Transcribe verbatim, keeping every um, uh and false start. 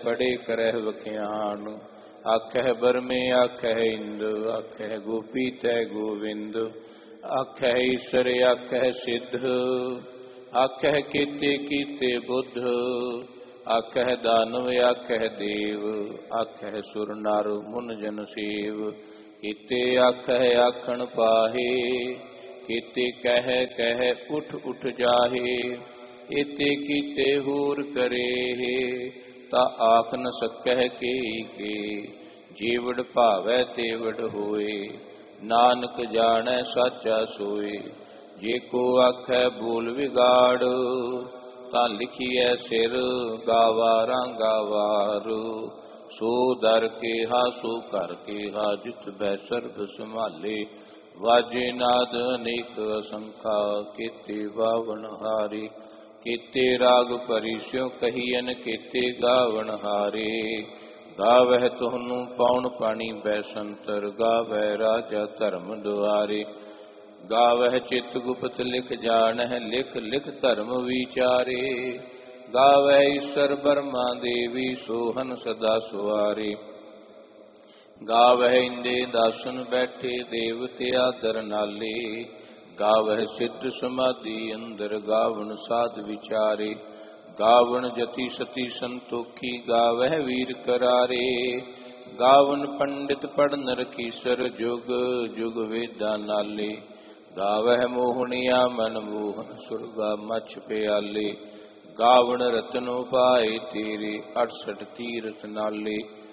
पढ़े करह वख्यान। आखह बरमे आखह इंद, आखह गोपी तै गोविंद। आखह ईश्वर आखह सिद्ध, आखह कीते कीते बुद्ध। आखह दानव आखह देव, आखह सुर नर मुन जन सेव। कीते आखह आखण पाहे, कीते कह कह उठ उठ जाहे। एते कीते होर करे, ता आख न सकह के के। जीवड़ भावै तेवड़ होए, नानक जाणै साचा सोए। जे को आखै बोल विगाड़, तां लिखिए सिर गावारां गावार। सो दर केहा सो कर केहा, जित बै सर्ब संभाले। वाजे नाद अनेक असंखा, केते बावन हारे। केते राग परिस्यों कहियन, केते गावन हारे। गावह तुहनु पौन पानी बैसंतर, गावह राजा धर्म दुआरे। गावह चित गुप्त लिख जानह, लिख लिख धर्म विचारे। गावह ईश्वर बर्मा देवी, सोहन सदा सुआरे। गावह इंदे दासन बैठे, देवते आदर नाले। गावह सिद्ध समाधि अंदर, गावन साध विचारे। गावन जति सती संतोखी, गावह वीर करारे। गावन पंडित पढ़न रखीसर, जुग जुग वेदा नाले। गावह मोहनिया मन मोहन, सुरगा मछ प्याले। गावन रतन उपाय तेरे, अड़सठ तीरथ नाले।